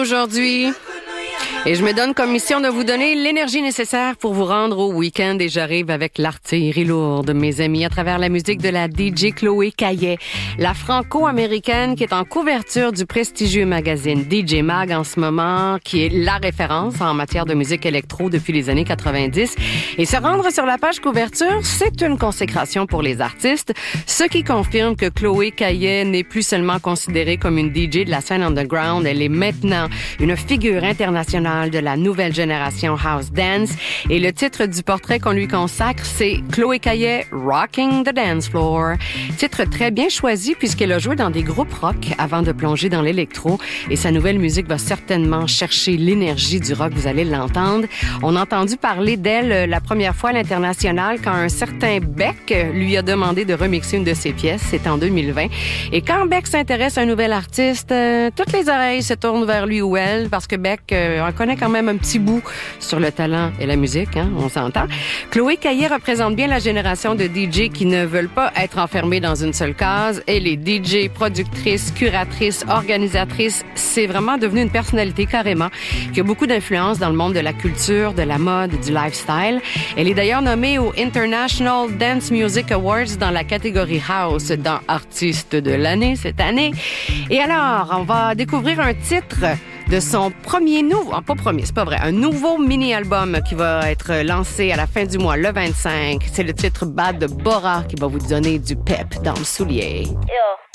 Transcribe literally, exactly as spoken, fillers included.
Aujourd'hui. Et je me donne comme mission de vous donner l'énergie nécessaire pour vous rendre au week-end. Et j'arrive avec l'artillerie lourde, mes amis, à travers la musique de la D J Chloé Caillet, la franco-américaine qui est en couverture du prestigieux magazine D J Mag en ce moment, qui est la référence en matière de musique électro depuis les années quatre-vingt-dix. Et se rendre sur la page couverture, c'est une consécration pour les artistes, ce qui confirme que Chloé Caillet n'est plus seulement considérée comme une D J de la scène underground, elle est maintenant une figure internationale de la nouvelle génération House Dance. Et le titre du portrait qu'on lui consacre, c'est Chloé Caillet, Rocking the Dance Floor. Titre très bien choisi puisqu'elle a joué dans des groupes rock avant de plonger dans l'électro. Et sa nouvelle musique va certainement chercher l'énergie du rock, vous allez l'entendre. On a entendu parler d'elle la première fois à l'international quand un certain Beck lui a demandé de remixer une de ses pièces. C'est en deux mille vingt. Et quand Beck s'intéresse à un nouvel artiste, euh, toutes les oreilles se tournent vers lui ou elle parce que Beck euh, en connaît quand même un petit bout sur le talent et la musique, hein, on s'entend. Chloé Caillet représente bien la génération de D J qui ne veulent pas être enfermés dans une seule case. Elle est D J, productrice, curatrice, organisatrice. C'est vraiment devenu une personnalité carrément qui a beaucoup d'influence dans le monde de la culture, de la mode, du lifestyle. Elle est d'ailleurs nommée au International Dance Music Awards dans la catégorie House dans Artiste de l'année cette année. Et alors, on va découvrir un titre de son premier nouveau, pas premier, c'est pas vrai, un nouveau mini-album qui va être lancé à la fin du mois, le vingt-cinq. C'est le titre Bad de Bora qui va vous donner du pep dans le soulier. Yo.